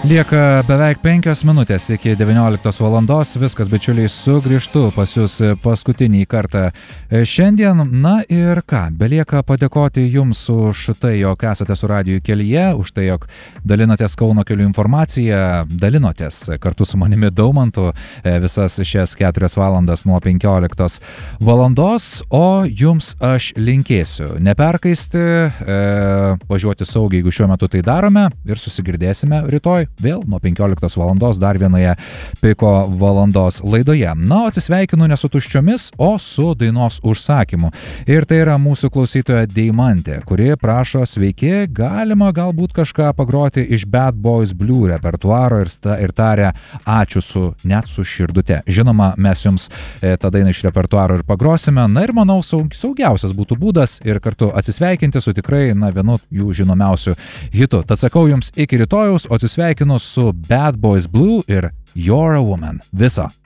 Lieka beveik 5 minutės iki 19 valandos. Viskas, bičiuliai, sugrįžtu pas jūs paskutinį kartą šiandien. Na ir ką, belieka padėkoti jums už tai, jog esate su radiju kelyje, už tai, jog dalinotės Kauno kelių informaciją, dalinotės kartu su manimi Daumantu visas šias 4 valandas nuo 15 valandos, o jums aš linkėsiu neperkaisti, važiuoti saugiai, jeigu šiuo metu tai darome, ir susigirdėsime rytoj vėl nuo 15 valandos dar vienoje Piko valandos laidoje. Na, o atsisveikinu ne su tuščiomis, o su dainos užsakymu. Ir tai yra mūsų klausytoja Deimantė, kuri prašo: sveiki, galima galbūt kažką pagroti iš Bad Boys Blue repertuaro, ir taria ačiū net su širdute. Žinoma, mes jums tą dainą iš repertuaro ir pagrosime. Na ir manau, saugiausias būtų būdas ir kartu atsisveikinti su tikrai vienu jų žinomiausių hitų. Tad sakau jums iki rytojaus, o atsisveikinu su Bad Boys Blue ir You're a Woman. Viso.